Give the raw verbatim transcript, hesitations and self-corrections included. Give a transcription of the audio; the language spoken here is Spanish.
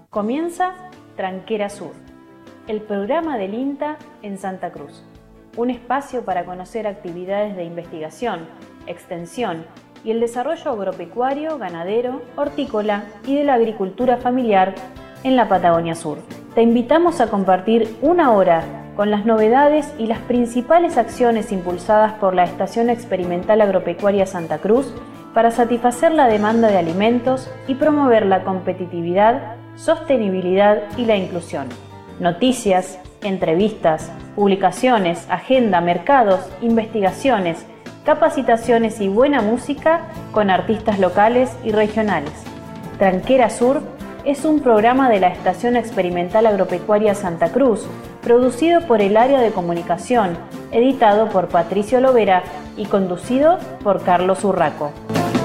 Comienza Tranquera Sur, el programa del INTA en Santa Cruz. Un espacio para conocer actividades de investigación, extensión y el desarrollo agropecuario, ganadero, hortícola y de la agricultura familiar en la Patagonia Sur. Te invitamos a compartir una hora con las novedades y las principales acciones impulsadas por la Estación Experimental Agropecuaria Santa Cruz para satisfacer la demanda de alimentos y promover la competitividad, sostenibilidad y la inclusión. Noticias, entrevistas, publicaciones, agenda, mercados, investigaciones, capacitaciones y buena música con artistas locales y regionales. Tranquera Sur es un programa de la Estación Experimental Agropecuaria Santa Cruz, producido por el área de comunicación, editado por Patricio Lovera y conducido por Carlos Urraco.